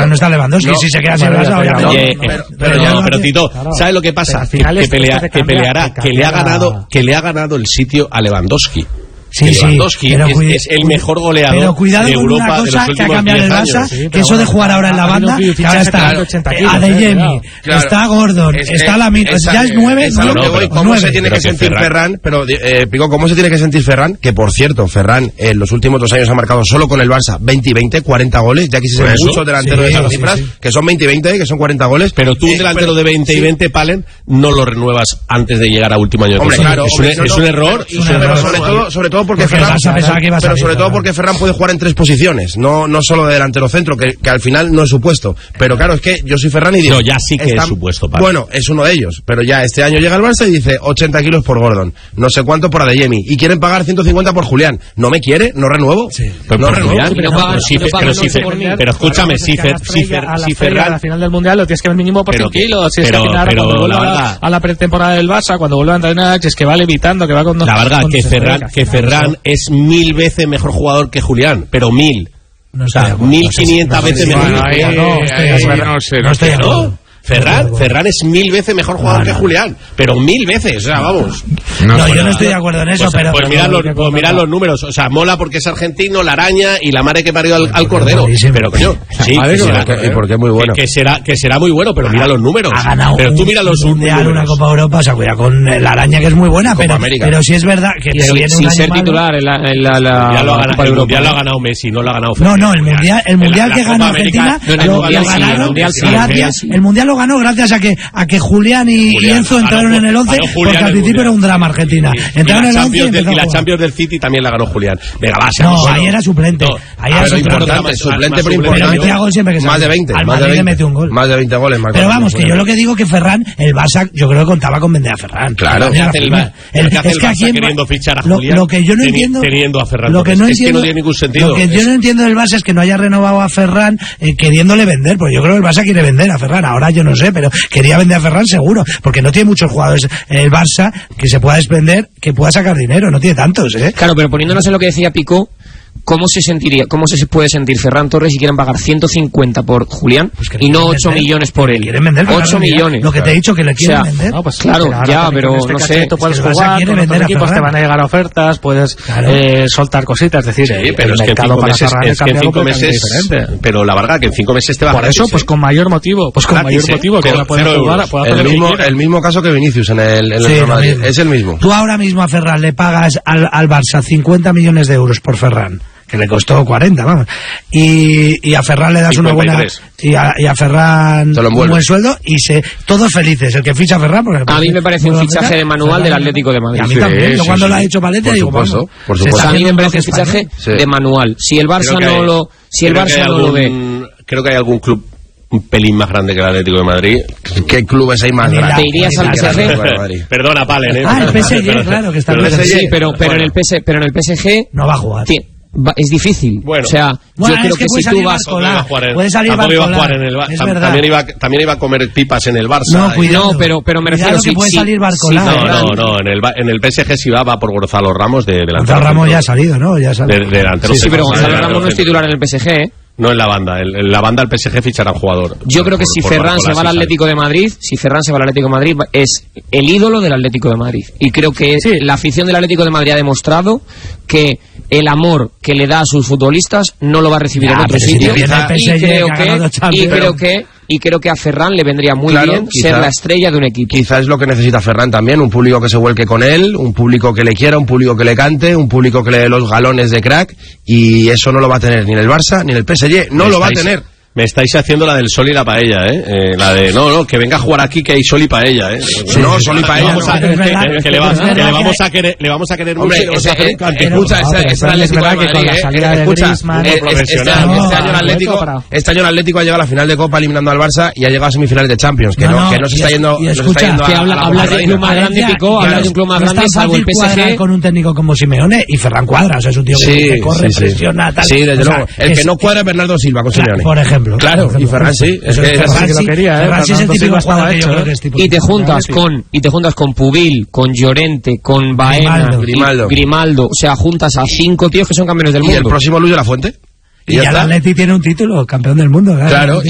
Pero no está Lewandowski, si se queda sin Barça, obviamente. Pero Tito, ¿sabes lo que pasa? Que peleará, que le ha ganado el sitio a Lewandowski. Sí, Lewandowski es el mejor goleador pero cuidado de con Europa una cosa de los que ha últimos cambiado 10 el años. Barça, que eso de jugar ahora en la banda, que ahora está Adeyemi, está Gordon, está Lamine, ya es 9, ¿Cómo se tiene que sentir Ferran? Pero, Pico, ¿cómo se tiene que sentir Ferran? Que, por cierto, Ferran en los últimos 2 años ha marcado solo con el Barça 20 y 20, 40 goles, ya quisieron muchos delanteros de esas cifras, que son 20 y 20, que son 40 goles. Pero tú un delantero de 20 y 20, Palen, no lo renuevas antes de llegar a último año. Hombre, claro. Es un error. Sobre todo porque Ferran... Pero sobre todo porque Ferran puede jugar en 3 posiciones, no solo de delantero centro, que al final no es su puesto. Pero claro, es que yo soy Ferran y digo... No, ya sí que es su puesto, Pablo. Bueno, es uno de ellos, pero ya este año llega el Barça y dice 80 kilos por Gordon, no sé cuánto por Adeyemi, y quieren pagar 150 por Julián. ¿No me quiere? ¿No renuevo? Sí. No renuevo. Pero escúchame, si Ferran... A la final del Mundial lo tienes que ver mínimo por 100 kilos. Si es que cuando vuelve a la pretemporada del Barça, cuando vuelve a entrenar, es que va levitando, que va con... La verdad, que Ferran es 1000 veces mejor jugador que Julián, pero 1000. No, o sea, 1500 veces mejor que Julián. No estoy de acuerdo. Ferran es 1000 veces mejor jugador que Julián, pero 1000 veces, o sea, vamos. No, yo no estoy de acuerdo en eso, pero... Pues mirad los números, o sea, mola porque es argentino, la araña y la madre que parió al cordero. Pero coño, sí, y porque es muy bueno. Que será muy bueno, pero mira los números. Ha ganado pero tú mira los números. Una Copa Europa, o sea, cuidado con la araña que es muy buena, pero sí es verdad que te viene sin ser titular en la Copa Europa. Ya lo ha ganado Messi, no lo ha ganado Ferran. No, el mundial que ganó Argentina lo ganaron gracias, el mundial lo ganó gracias a que Julián y Enzo entraron en el 11, porque al principio era un drama Argentina. Entraron en el 11 y la Champions del City también la ganó Julián. Venga, va, no, ahí era suplente. Ahí era suplente, pero importante. Metía gol siempre que más de 20. Al Madrid le mete un gol. Más de 20 goles. Pero vamos, que yo lo que digo que Ferran, el Barça, yo creo que contaba con vender a Ferran. Claro. Es que aquí queriendo fichar a Julián, lo que yo no entiendo, teniendo a Ferran. Lo que no entiendo, no tiene ningún sentido. Lo que yo no entiendo del Barça es que no haya renovado a Ferran queriéndole vender, porque yo creo que el Barça quiere vender a Ferran. Ahora yo no sé, pero quería vender a Ferran seguro, porque no tiene muchos jugadores en el Barça que se pueda desprender, que pueda sacar dinero, no tiene tantos, Claro, pero poniéndonos en lo que decía Pico, ¿cómo se puede sentir Ferran Torres si quieren pagar 150 por Julián y no 8 millones por él? Quieren vender 8 millones. Lo que te he dicho que le quieren vender. No, pues claro, ya, pero no sé. Tú puedes jugar con otros equipos, te van a llegar ofertas, puedes soltar cositas, es decir, pero es que en 5 meses, pero la verdad que en 5 meses te va a... Por eso, pues con mayor motivo, que ahora puedes jugar, el mismo caso que Vinicius en el Real Madrid, es el mismo. Tú ahora mismo a Ferran le pagas al Barça 50 millones de euros por Ferran, que le costó 40, vamos, y a Ferran le das 53. Una buena y a Ferran un buen sueldo y todos felices, el que ficha a Ferran, porque a mí me parece un fichaje de manual del Atlético de Madrid. Y a mí también, yo cuando lo ha hecho Palete digo, por supuesto. A mí me parece un fichaje de manual. Si el Barça no lo ve, creo que hay algún club un pelín más grande que el Atlético de Madrid. ¿Qué clubes hay más grandes? ¿Te irías al PSG? Perdona, Palen, el PSG, claro, que está bien. Sí, pero en el PSG no va a jugar. Es difícil. Bueno, o sea, yo creo que si tú vas... Puede salir Barcola. También iba a comer pipas en el Barça. No, cuidado. Pero me refiero... que puede salir Barcola. No, en el PSG sí va por Gonzalo Ramos de delantero. Gonzalo Ramos ya ha salido, ¿no? Ya ha salido. De delantero. Sí, pero Gonzalo Ramos no es titular en el PSG, No en la banda, en la banda el PSG fichará un jugador. Yo creo que si Ferran se va al Atlético de Madrid, es el ídolo del Atlético de Madrid. Y creo que la afición del Atlético de Madrid ha demostrado que el amor que le da a sus futbolistas no lo va a recibir en otro sitio. Y creo que a Ferran le vendría muy bien ser la estrella de un equipo. Quizás es lo que necesita Ferran también, un público que se vuelque con él, un público que le quiera, un público que le cante, un público que le dé los galones de crack, y eso no lo va a tener ni en el Barça ni en el PSG, no lo va a tener. Me estáis haciendo la del sol y la paella, la de, no, que venga a jugar aquí que hay sol y paella, No, sol y paella. Le vamos a querer hombre, mucho. Escucha, es el Atlético de Madrid, este año el Atlético ha llegado a la final de Copa eliminando al Barça y ha llegado a semifinales de Champions, que no se está yendo a habla de un club más grande, Pico, habla de un club más grande, salvo el PSG. Con un técnico como Simeone y Ferran cuadra, o sea, es un tío que corre, presiona, tal. Sí, desde luego. El que no cuadra es Bernardo Silva con Simeone. Por ejemplo. Claro, y Ferran sí. Es que Ferran sí lo quería, Ferran sí es el típico jugador que yo creo que es tipo. Y te juntas con Pubil, con Llorente, con Baena, Grimaldo. O sea, juntas a 5 tíos que son campeones del mundo. ¿Y el próximo Luis de la Fuente? Y ya el Atleti tiene un título, campeón del mundo. Claro,